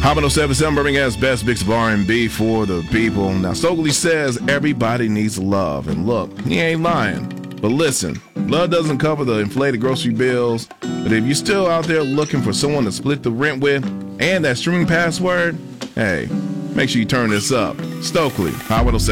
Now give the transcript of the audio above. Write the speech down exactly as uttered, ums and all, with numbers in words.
Hot one oh seven point seven Birmingham's best mix of R and B for the people. Now, Stokely says everybody needs love. And look, he ain't lying. But listen, love doesn't cover the inflated grocery bills. But if you're still out there looking for someone to split the rent with and that streaming password, hey, make sure you turn this up. Stokely, Hot one oh seven.